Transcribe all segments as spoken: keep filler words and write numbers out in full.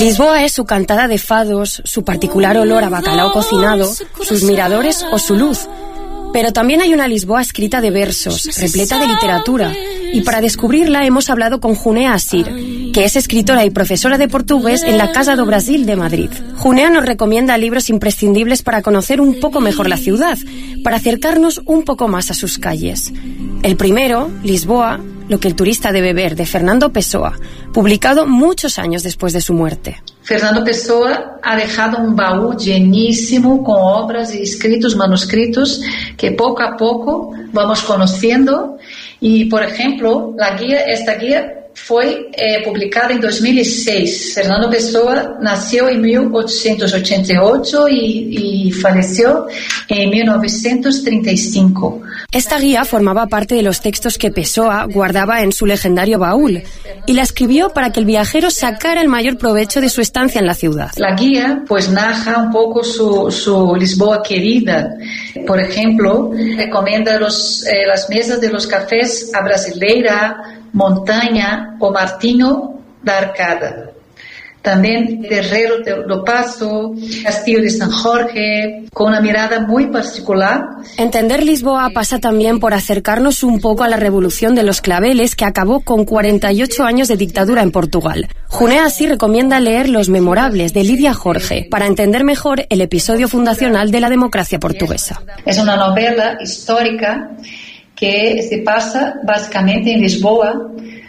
Lisboa es su cantada de fados, su particular olor a bacalao cocinado, sus miradores o su luz. Pero también hay una Lisboa escrita de versos, repleta de literatura. Y para descubrirla hemos hablado con Junea Asir, que es escritora y profesora de portugués en la Casa do Brasil de Madrid. Junea nos recomienda libros imprescindibles para conocer un poco mejor la ciudad, para acercarnos un poco más a sus calles. El primero, Lisboa, lo que el turista debe ver, de Fernando Pessoa, publicado muchos años después de su muerte. Fernando Pessoa ha dejado un baúl llenísimo con obras y escritos, manuscritos, que poco a poco vamos conociendo. Y, por ejemplo, la guía, esta guía fue eh, publicada en dos mil seis. Fernando Pessoa nació en mil ochocientos ochenta y ocho y, y falleció en mil novecientos treinta y cinco. Esta guía formaba parte de los textos que Pessoa guardaba en su legendario baúl y la escribió para que el viajero sacara el mayor provecho de su estancia en la ciudad. La guía pues narra un poco su, su Lisboa querida. Por ejemplo, recomienda los, eh, las mesas de los cafés a brasileira, Montaña o Martinho da Arcada. También Terreiro do Paso, Castillo de San Jorge, con una mirada muy particular. Entender Lisboa pasa también por acercarnos un poco a la revolución de los claveles que acabó con cuarenta y ocho años de dictadura en Portugal. Junea así recomienda leer Los Memorables de Lidia Jorge para entender mejor el episodio fundacional de la democracia portuguesa. Es una novela histórica que se pasa básicamente en Lisboa.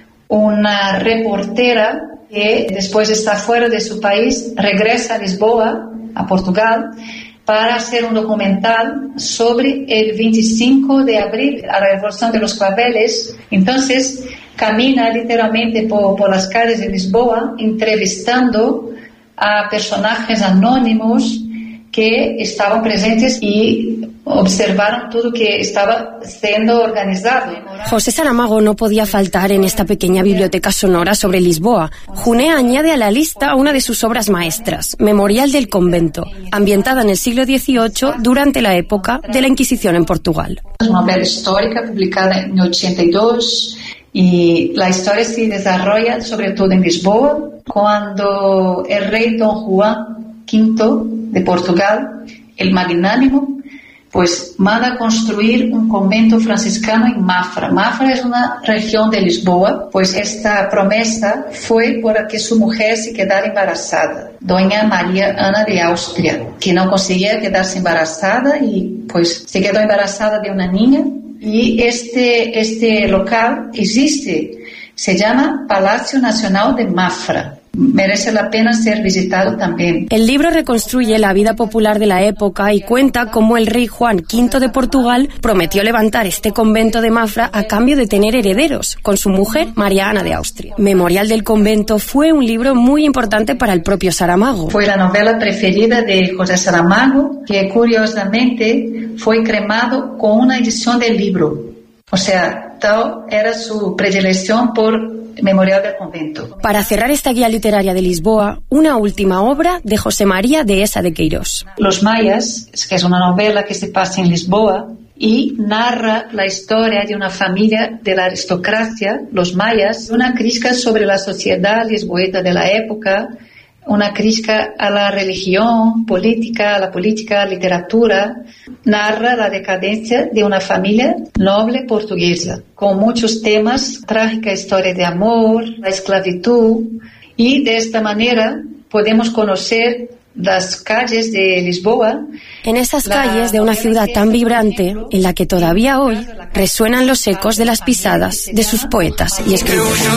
Una reportera que después de estar fuera de su país regresa a Lisboa, a Portugal, para hacer un documental sobre el veinticinco de abril, la Revolución de los Claveles. Entonces camina literalmente por, por las calles de Lisboa entrevistando a personajes anónimos que estaban presentes y observaron todo que estaba siendo organizado. José Saramago no podía faltar en esta pequeña biblioteca sonora sobre Lisboa. Junea añade a la lista una de sus obras maestras, Memorial del Convento, ambientada en el siglo dieciocho durante la época de la Inquisición en Portugal. Es una novela histórica publicada en ochenta y dos y la historia se desarrolla sobre todo en Lisboa, cuando el rey Don Juan quinto de Portugal, el magnánimo, pues manda construir un convento franciscano en Mafra. Mafra es una región de Lisboa, pues esta promesa fue para que su mujer se quedara embarazada, doña María Ana de Austria, que no conseguía quedarse embarazada y pues se quedó embarazada de una niña. Y este, este local existe, se llama Palacio Nacional de Mafra. Merece la pena ser visitado también. El libro reconstruye la vida popular de la época y cuenta cómo el rey Juan quinto de Portugal prometió levantar este convento de Mafra a cambio de tener herederos, con su mujer María Ana de Austria. Memorial del Convento fue un libro muy importante para el propio Saramago. Fue la novela preferida de José Saramago, que curiosamente fue cremado con una edición del libro. O sea, tal era su predilección por Memorial del Convento. Para cerrar esta guía literaria de Lisboa, una última obra de José María Dehesa de Queiroz. Los Mayas, que es una novela que se pasa en Lisboa y narra la historia de una familia de la aristocracia, los Mayas, una crítica sobre la sociedad lisboeta de la época, una crítica a la religión, política, a la política, literatura. Narra la decadencia de una familia noble portuguesa, con muchos temas, trágica historia de amor, la esclavitud, y de esta manera podemos conocer las calles de Lisboa. En esas calles de una ciudad tan vibrante, en la que todavía hoy resuenan los ecos de las pisadas de sus poetas y escritores.